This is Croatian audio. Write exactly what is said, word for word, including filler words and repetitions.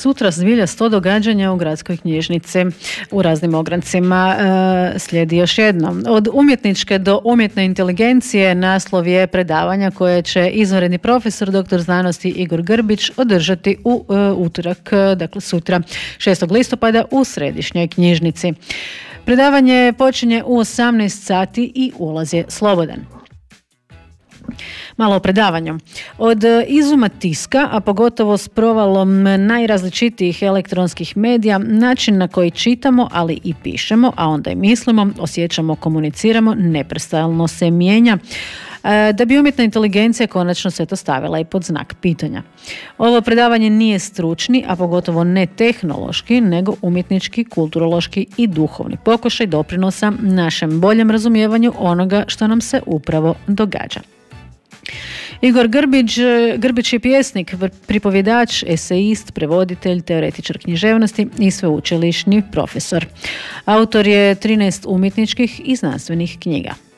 sutra zbilja sto događanja u gradskoj knjižnici u raznim ograncima. E, slijedi još jedno. Od umjetničke do umjetne inteligencije naslov je predavanja koje će izvanredni profesor doktor znanosti Igor Grbić održati u e, utorak, dakle sutra šestog listopada u središnjoj knjižnici. Predavanje počinje u osamnaest sati i ulaz je slobodan. Malo o predavanju. Od izuma tiska, a pogotovo s provalom najrazličitijih elektronskih medija, način na koji čitamo, ali i pišemo, a onda i mislimo, osjećamo, komuniciramo, neprestano se mijenja, da bi umjetna inteligencija konačno sve to stavila i pod znak pitanja. Ovo predavanje nije stručni, a pogotovo ne tehnološki, nego umjetnički, kulturološki i duhovni pokušaj doprinosa našem boljem razumijevanju onoga što nam se upravo događa. Igor Grbić, Grbić je pjesnik, pripovjedač, esejist, prevoditelj, teoretičar književnosti i sveučilišni profesor. Autor je trinaest umjetničkih i znanstvenih knjiga.